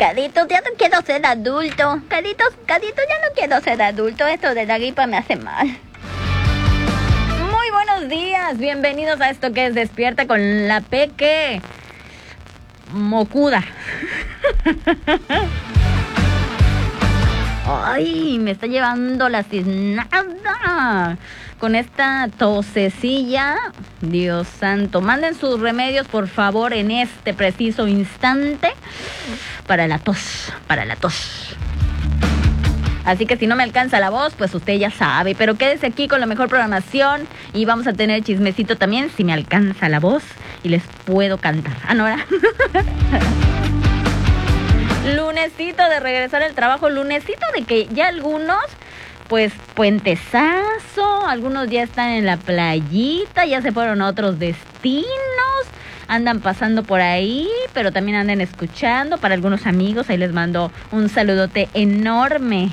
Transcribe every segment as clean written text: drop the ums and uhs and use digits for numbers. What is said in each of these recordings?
Carlitos, ya no quiero ser adulto. Carlitos, ya no quiero ser adulto. Esto de la gripa me hace mal. Muy buenos días. Bienvenidos a esto que es Despierta con la Peque Mocuda. Ay, me está llevando la cisnada con esta tosecilla. Dios santo, manden sus remedios por favor en este preciso instante para la tos. Así que si no me alcanza la voz, pues usted ya sabe. Pero quédese aquí con la mejor programación y vamos a tener chismecito también si me alcanza la voz y les puedo cantar. Ah, no, ¿verdad? Lunesito de regresar al trabajo, lunesito de que ya algunos, pues puentezazo, algunos ya están en la playita, ya se fueron a otros destinos, andan pasando por ahí, pero también andan escuchando. Para algunos amigos, ahí les mando un saludote enorme.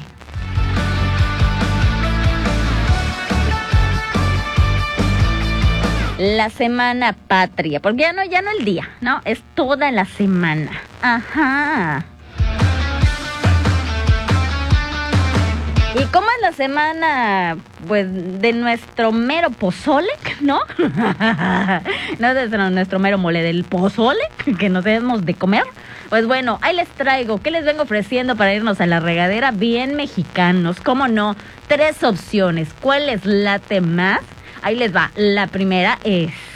La semana patria, porque ya no el día, ¿no? Es toda la semana. Ajá. ¿Y cómo es la semana, pues, de nuestro mero pozole, no? No de nuestro mero mole, del pozole que nos debemos de comer. Pues bueno, ahí les traigo, ¿qué les vengo ofreciendo para irnos a la regadera? Bien mexicanos, ¿cómo no? 3 opciones. ¿Cuál les late más? Ahí les va. La primera es